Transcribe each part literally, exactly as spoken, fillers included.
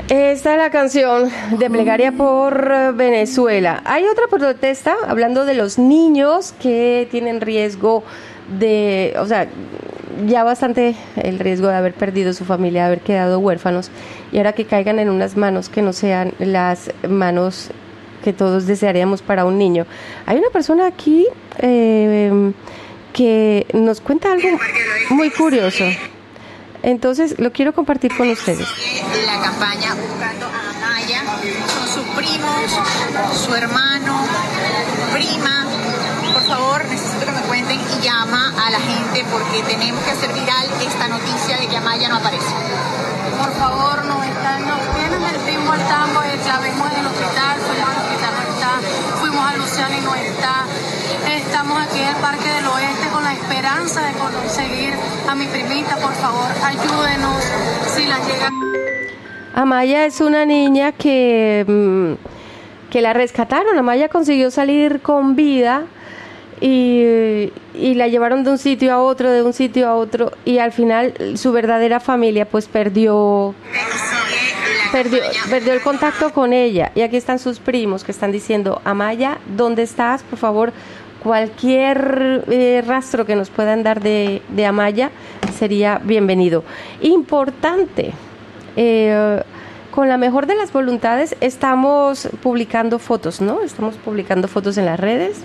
Esta es la canción de Plegaria por Venezuela. Hay otra protesta hablando de los niños que tienen riesgo de, o sea, ya bastante el riesgo de haber perdido su familia, de haber quedado huérfanos, y ahora que caigan en unas manos que no sean las manos que todos desearíamos para un niño. Hay una persona aquí eh, que nos cuenta algo muy curioso. Entonces, lo quiero compartir con ustedes. La campaña buscando a Amaya, son sus primos, su hermano, prima. Por favor, necesito que me cuenten y llama a la gente porque tenemos que hacer viral esta noticia de que Amaya no aparece. Por favor, nos están, nos tienen el ritmo al tambo, la vemos en el hospital, fuimos al hospital, no está, fuimos a Luciana y no está. Estamos aquí en el Parque del Oeste con la esperanza de conseguir a mi primita. Por favor, ayúdenos si la llegan. Amaya es una niña que, que la rescataron. Amaya consiguió salir con vida y, y la llevaron de un sitio a otro, de un sitio a otro, y al final su verdadera familia pues perdió... Perdió, perdió el contacto con ella. Y aquí están sus primos que están diciendo: Amaya, ¿dónde estás? Por favor, cualquier eh, rastro que nos puedan dar de, de Amaya sería bienvenido. Importante, eh, con la mejor de las voluntades estamos publicando fotos, ¿no? Estamos publicando fotos en las redes,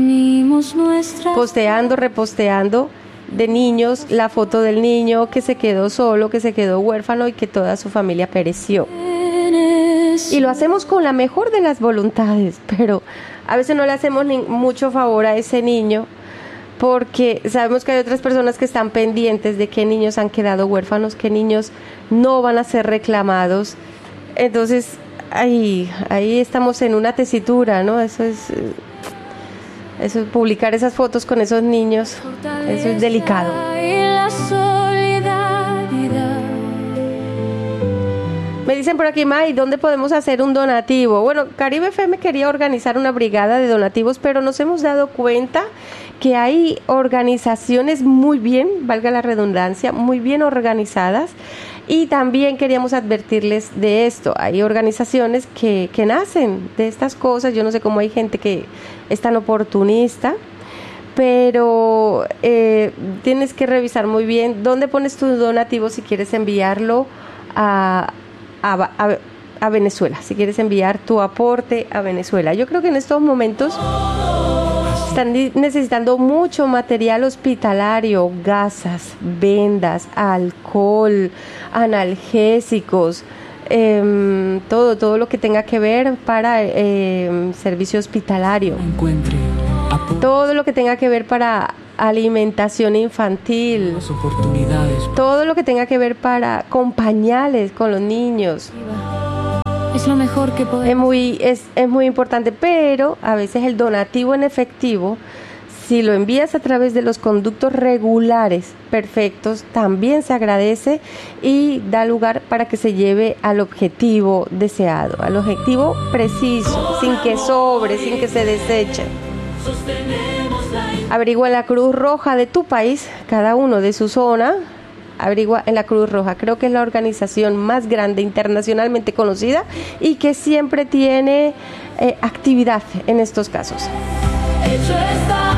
posteando, reposteando de niños, la foto del niño que se quedó solo, que se quedó huérfano y que toda su familia pereció. Y lo hacemos con la mejor de las voluntades, pero a veces no le hacemos ni mucho favor a ese niño porque sabemos que hay otras personas que están pendientes de qué niños han quedado huérfanos, qué niños no van a ser reclamados. Entonces, ahí, ahí estamos en una tesitura, ¿no? Eso es... Eso, publicar esas fotos con esos niños, eso es delicado. Me dicen por aquí, May, ¿dónde podemos hacer un donativo? Bueno, Caribe F M quería organizar una brigada de donativos, pero nos hemos dado cuenta que hay organizaciones muy bien, valga la redundancia, muy bien organizadas. Y también queríamos advertirles de esto. Hay organizaciones que, que nacen de estas cosas. Yo no sé cómo hay gente que es tan oportunista, pero eh, tienes que revisar muy bien dónde pones tu donativo si quieres enviarlo a, a, a, a Venezuela, si quieres enviar tu aporte a Venezuela. Yo creo que en estos momentos están necesitando mucho material hospitalario, gasas, vendas, alcohol, analgésicos, eh, todo, todo lo que tenga que ver para eh, servicio hospitalario, todo lo que tenga que ver para alimentación infantil, todo lo que tenga que ver para con pañales con los niños. Es lo mejor que podemos. Es muy, es, es muy importante, pero a veces el donativo en efectivo, si lo envías a través de los conductos regulares perfectos, también se agradece y da lugar para que se lleve al objetivo deseado, al objetivo preciso, sin que sobre, sin que se deseche. Averigua en la Cruz Roja de tu país, cada uno de su zona. Averigua en la Cruz Roja, creo que es la organización más grande internacionalmente conocida y que siempre tiene eh, actividad en estos casos. Hecho está,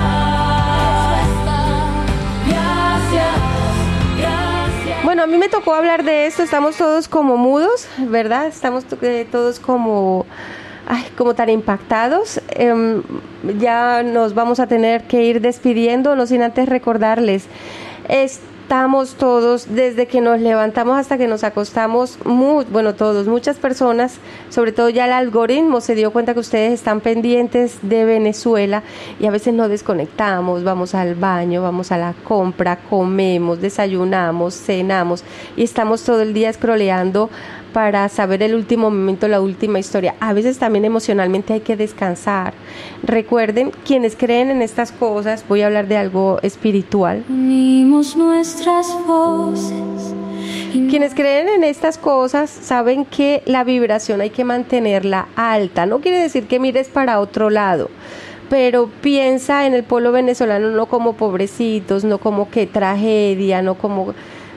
gracias, gracias. Bueno, a mí me tocó hablar de esto, estamos todos como mudos, ¿verdad? Estamos eh, todos como... Ay, como tan impactados. Eh, ya nos vamos a tener que ir despidiendo, no sin antes recordarles, estamos todos, desde que nos levantamos hasta que nos acostamos, muy, bueno, todos, muchas personas, sobre todo ya el algoritmo se dio cuenta que ustedes están pendientes de Venezuela y a veces nos desconectamos, vamos al baño, vamos a la compra, comemos, desayunamos, cenamos y estamos todo el día scrolleando para saber el último momento, la última historia. A veces también emocionalmente hay que descansar. Recuerden, quienes creen en estas cosas, voy a hablar de algo espiritual. Unimos nuestras voces. Quienes creen en estas cosas saben que la vibración hay que mantenerla alta. No quiere decir que mires para otro lado, pero piensa en el pueblo venezolano no como pobrecitos, no como qué tragedia, no como...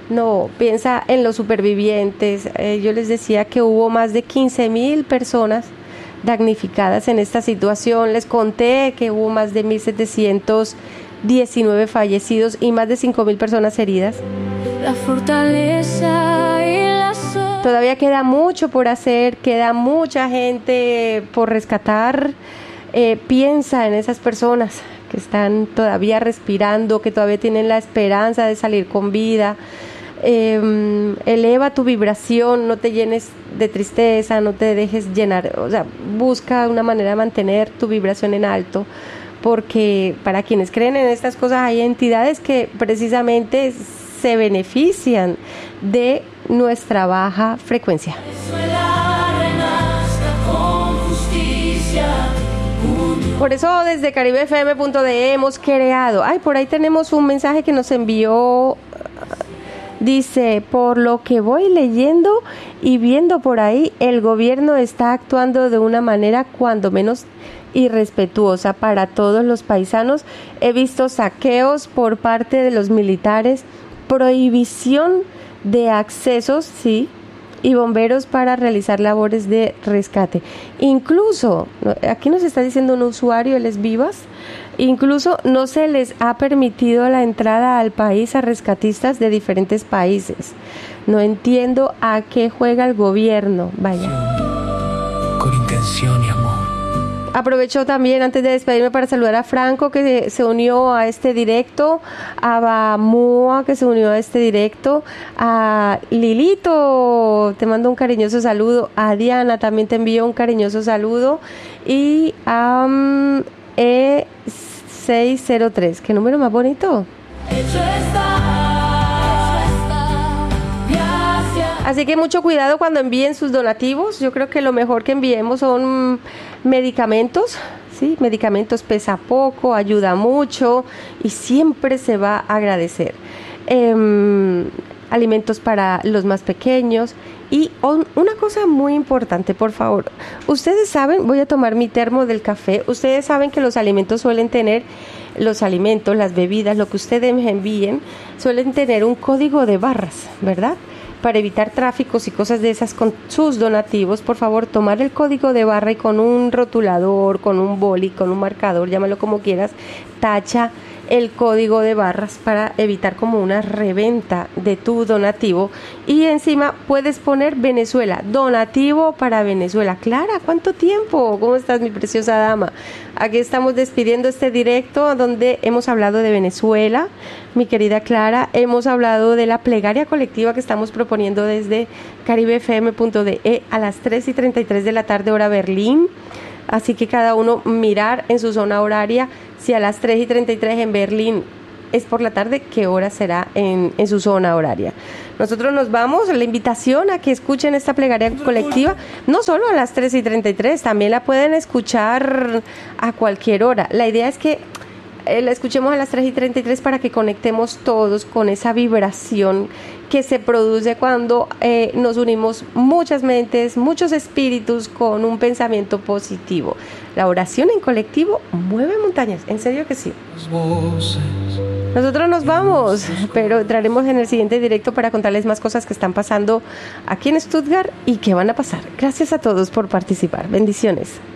No, piensa en los supervivientes. Eh, yo les decía que hubo más de quince mil personas damnificadas en esta situación. Les conté que hubo más de mil setecientos diecinueve fallecidos y más de cinco mil personas heridas. La fortaleza y la sol- Todavía queda mucho por hacer, queda mucha gente por rescatar. Eh, piensa en esas personas que están todavía respirando, que todavía tienen la esperanza de salir con vida. Eh, eleva tu vibración, no te llenes de tristeza, no te dejes llenar, o sea, busca una manera de mantener tu vibración en alto, porque para quienes creen en estas cosas hay entidades que precisamente se benefician de nuestra baja frecuencia. Venezuela renazca con justicia. Por eso desde Caribe F M punto de hemos creado, ay, por ahí tenemos un mensaje que nos envió. Dice, por lo que voy leyendo y viendo por ahí, el gobierno está actuando de una manera cuando menos irrespetuosa para todos los paisanos. He visto saqueos por parte de los militares, prohibición de accesos, sí, y bomberos para realizar labores de rescate. Incluso, aquí nos está diciendo un usuario, él es Vivas, incluso no se les ha permitido la entrada al país a rescatistas de diferentes países. No entiendo a qué juega el gobierno. Vaya. Con intención y amor. Aprovecho también antes de despedirme para saludar a Franco que se unió a este directo, a Bamua que se unió a este directo, a Lilito, te mando un cariñoso saludo, a Diana también te envío un cariñoso saludo y a um, E seis cero tres, ¿qué número más bonito? Hecho está, hecho está. Gracias. Así que mucho cuidado cuando envíen sus donativos. Yo creo que lo mejor que enviemos son medicamentos, ¿sí? Medicamentos pesa poco, ayuda mucho y siempre se va a agradecer. Eh, alimentos para los más pequeños. Y on, una cosa muy importante, por favor, ustedes saben, voy a tomar mi termo del café, ustedes saben que los alimentos suelen tener, los alimentos, las bebidas, lo que ustedes envíen, suelen tener un código de barras, ¿verdad? Para evitar tráficos y cosas de esas con sus donativos, por favor, tomar el código de barra y con un rotulador, con un boli, con un marcador, llámalo como quieras, tacha el código de barras para evitar como una reventa de tu donativo. Y encima puedes poner Venezuela, donativo para Venezuela. Clara, ¿cuánto tiempo? ¿Cómo estás, mi preciosa dama? Aquí estamos despidiendo este directo donde hemos hablado de Venezuela, mi querida Clara. Hemos hablado de la plegaria colectiva que estamos proponiendo desde Caribe F M punto de e a las tres y treinta y tres de la tarde hora Berlín. Así que cada uno mirar en su zona horaria, si a las tres y treinta y tres en Berlín es por la tarde, qué hora será en, en su zona horaria. Nosotros nos vamos, la invitación a que escuchen esta plegaria colectiva, no solo a las tres y treinta y tres, también la pueden escuchar a cualquier hora. La idea es que eh, la escuchemos a las tres y treinta y tres para que conectemos todos con esa vibración que se produce cuando eh, nos unimos muchas mentes, muchos espíritus con un pensamiento positivo. La oración en colectivo mueve montañas, en serio que sí. Nosotros nos vamos, pero entraremos en el siguiente directo para contarles más cosas que están pasando aquí en Stuttgart y que van a pasar. Gracias a todos por participar. Bendiciones.